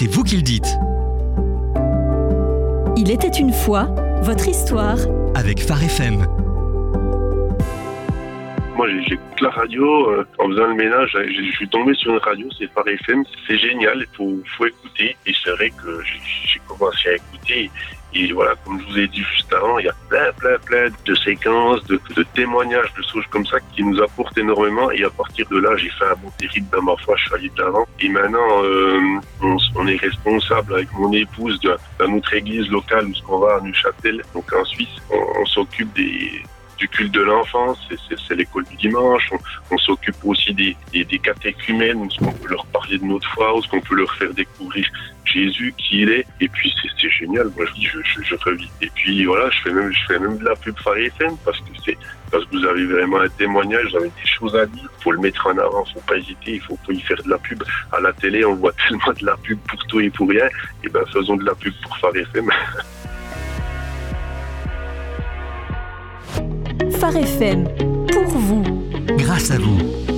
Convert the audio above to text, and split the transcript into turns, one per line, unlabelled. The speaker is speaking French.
c'est vous qui le dites.
Il était une fois, votre histoire.
Avec Phare FM.
Moi, j'écoute la radio en faisant le ménage. Je suis tombé sur une radio, c'est Phare FM. C'est génial, il faut écouter. Et c'est vrai que j'ai commencé à écouter. Et voilà, comme je vous ai dit juste avant, il y a plein de séquences, de témoignages, de choses comme ça qui nous apportent énormément. Et à partir de là, j'ai fait un bon périple dans ma foi, je suis allé de l'avant. Et maintenant, on est responsable avec mon épouse dans notre église locale où on va à Neuchâtel, donc en Suisse. On s'occupe du culte de l'enfance, c'est l'école du dimanche. On s'occupe aussi des catéchumènes, où on peut leur parler de notre foi, où on peut leur faire découvrir Jésus, qui il est. Et puis c'est génial, moi je revis. Et puis voilà, je fais même de la pub Phare FM parce que vous avez vraiment un témoignage, vous avez des choses à dire. Il faut le mettre en avant, il ne faut pas hésiter, il faut pas y faire de la pub. À la télé, on voit tellement de la pub pour tout et pour rien. Et ben faisons de la pub pour Phare FM.
Phare FM, pour vous.
Grâce à vous.